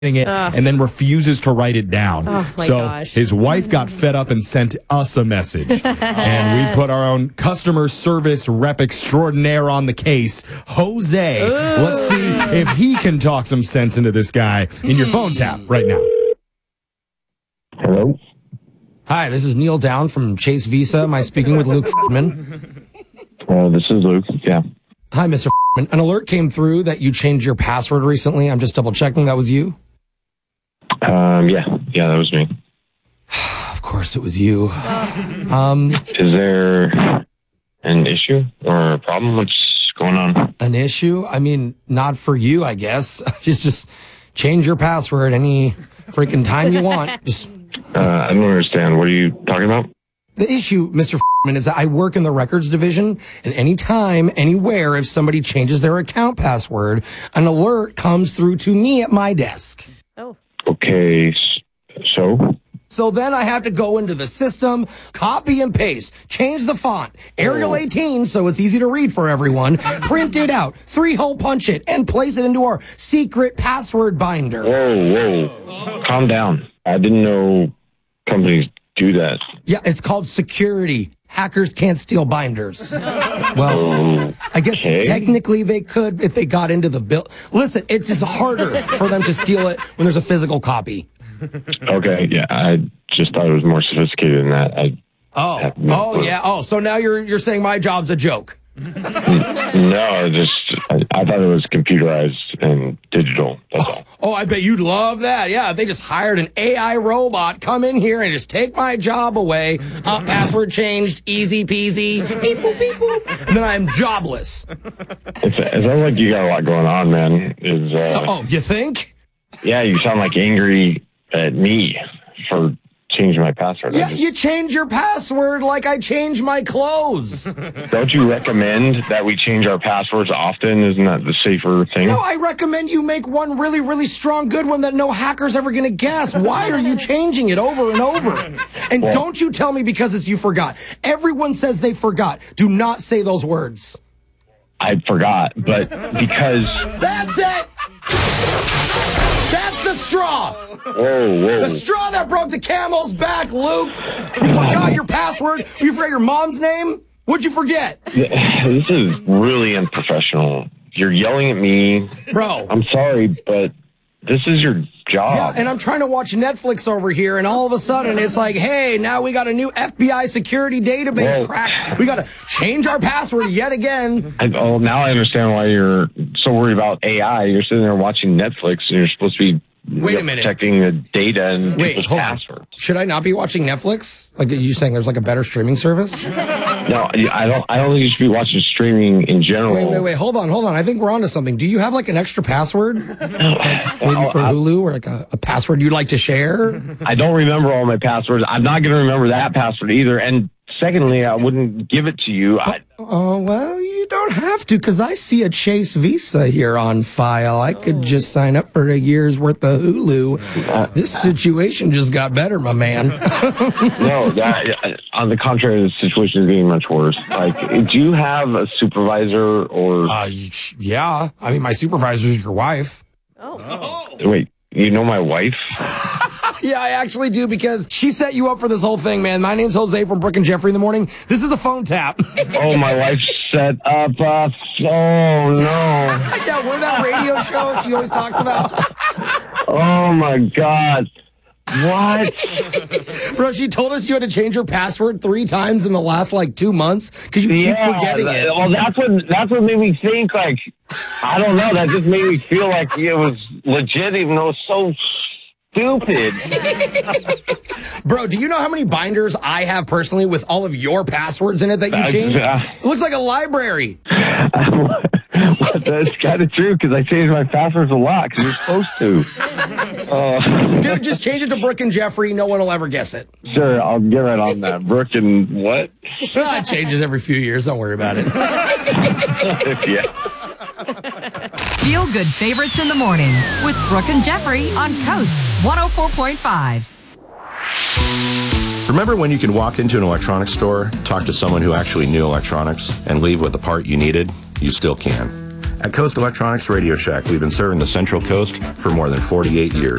it and then refuses to write it down. Oh, my so gosh. his wife got fed up and sent us a message. And we put our own customer service rep extraordinaire on the case, Jose. Ooh. Let's see if he can talk some sense into this guy in your phone tap right now. Hello? Hi, this is Neil Down from Chase Visa. Am I speaking with Luke Friedman? This is Luke. Yeah. Hi, Mr. Friedman. An alert came through that you changed your password recently. I'm just double checking that was you. Yeah, that was me. Of course it was you. Is there an issue or a problem? What's going on? An issue? I mean, not for you, I guess. Just change your password any freaking time you want. Just I don't understand. What are you talking about? the issue, Mr. Friedman, is that I work in the records division, and anytime, anywhere, if somebody changes their account password, an alert comes through to me at my desk. Oh. Okay, so? So then I have to go into the system, copy and paste, change the font, Arial 18 so it's easy to read for everyone, print it out, 3-hole punch it, and place it into our secret password binder. Whoa. Calm down. I didn't know companies do that. Yeah, it's called security. Hackers can't steal binders. Well, I guess technically they could if they got into the bill. Listen, it's just harder for them to steal it when there's a physical copy. Okay, yeah, I just thought it was more sophisticated than that. So now you're saying my job's a joke. No, I thought it was computerized and digital. That's all. Oh, I bet you'd love that. Yeah, if they just hired an AI robot, come in here and just take my job away. Password changed, easy peasy, beep boop, beep boop. And then I'm jobless. It sounds like you got a lot going on, man. You think? Yeah, you sound like angry at me for changing my password. Yeah, you change your password like I change my clothes. Don't you recommend that we change our passwords often? Isn't that the safer thing? No, I recommend you make one really, really strong, good one that no hacker's ever going to guess. Why are you changing it over and over? And don't you tell me because it's you forgot. Everyone says they forgot. Do not say those words. I forgot, but because... That's it! That's the straw! Whoa. The straw that broke the camel's back, Luke! You forgot your password? You forgot your mom's name? What'd you forget? This is really unprofessional. You're yelling at me. Bro. I'm sorry, but this is your job. Yeah, and I'm trying to watch Netflix over here, and all of a sudden it's like, hey, now we got a new FBI security database crack. We got to change our password yet again. Now I understand why you're so worried about AI. You're sitting there watching Netflix, and you're supposed to be protecting the data and people's passwords. Should I not be watching Netflix? Like, are you saying there's like a better streaming service? No, I don't think you should be watching streaming in general. Wait. Hold on. I think we're onto something. Do you have like an extra password? Maybe for Hulu or like a password you'd like to share? I don't remember all my passwords. I'm not going to remember that password either. And secondly, I wouldn't give it to you. Well, you don't have to, because I see a Chase Visa here on file. I could just sign up for a year's worth of Hulu. This situation just got better, my man. No, on the contrary, the situation is getting much worse. Like, do you have a supervisor or... Yeah. I mean, my supervisor's your wife. Wait, you know my wife? Yeah, I actually do, because she set you up for this whole thing, man. My name's Jose from Brooke and Jeffrey in the Morning. This is a phone tap. Oh, my wife set up oh, no. Yeah, we're that radio show she always talks about. Oh, my God. What? Bro, she told us you had to change your password 3 times in the last, 2 months because you keep forgetting it. Well, that's what made me think, I don't know. That just made me feel like it was legit, even though it's so stupid. Bro, do you know how many binders I have personally with all of your passwords in it that you changed? It looks like a library. That's kind of true, because I change my passwords a lot, because you're supposed to. Dude, just change it to Brooke and Jeffrey. No one will ever guess it. Sure, I'll get right on that. Brooke and what? It changes every few years. Don't worry about it. Yeah. Feel good favorites in the morning with Brooke and Jeffrey on Coast 104.5. Remember when you could walk into an electronics store, talk to someone who actually knew electronics, and leave with the part you needed? You still can. At Coast Electronics Radio Shack, we've been serving the Central Coast for more than 48 years.